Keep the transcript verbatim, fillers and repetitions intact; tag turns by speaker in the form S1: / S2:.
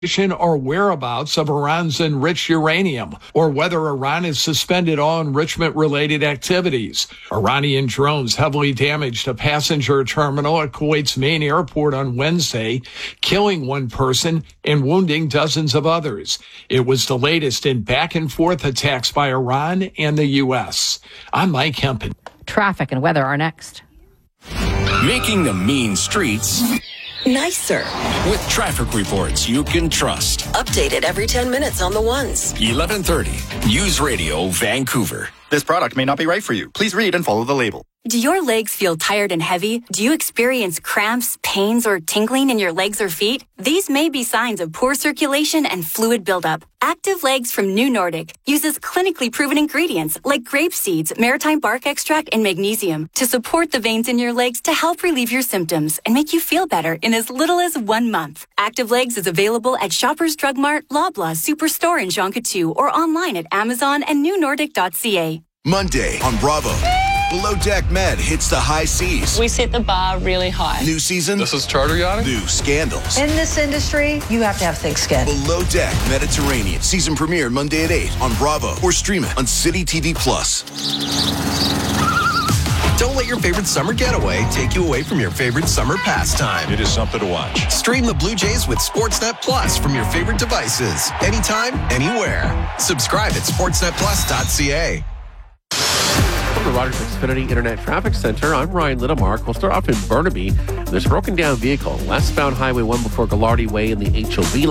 S1: or whereabouts of Iran's enriched uranium, or whether Iran has suspended all enrichment-related activities. Iranian drones heavily damaged a passenger terminal at Kuwait's main airport on Wednesday, killing one person and wounding dozens of others. It was the latest in back-and-forth attacks by Iran and the U S. I'm Mike Hempen.
S2: Traffic and weather are next.
S3: Making the mean streets
S4: nicer
S3: with traffic reports you can trust.
S4: Updated every ten minutes on the ones.
S3: eleven thirty News Radio Vancouver.
S5: This product may not be right for you. Please read and follow the label.
S6: Do your legs feel tired and heavy? Do you experience cramps, pains, or tingling in your legs or feet? These may be signs of poor circulation and fluid buildup. Active Legs from New Nordic uses clinically proven ingredients like grape seeds, maritime bark extract, and magnesium to support the veins in your legs to help relieve your symptoms and make you feel better in as little as one month. Active Legs is available at Shoppers Drug Mart, Loblaw, Superstore, and Jonquière, or online at Amazon and new nordic dot c a.
S7: Monday on Bravo. Below Deck Med hits the high seas.
S8: We set the bar really high.
S7: New season.
S9: This is charter yachting.
S7: New scandals.
S10: In this industry, you have to have thick skin.
S7: Below Deck Mediterranean. Season premiere Monday at eight on Bravo. Or stream it on City T V Plus.
S11: Don't let your favorite summer getaway take you away from your favorite summer pastime.
S9: It is something to watch.
S11: Stream the Blue Jays with Sportsnet Plus from your favorite devices. Anytime, anywhere. Subscribe at sportsnet plus dot c a.
S12: From the Rogers Xfinity Internet Traffic Center, I'm Ryan Littlemark. We'll start off in Burnaby. There's a broken down vehicle, westbound Highway one before Gallardi Way in the H O V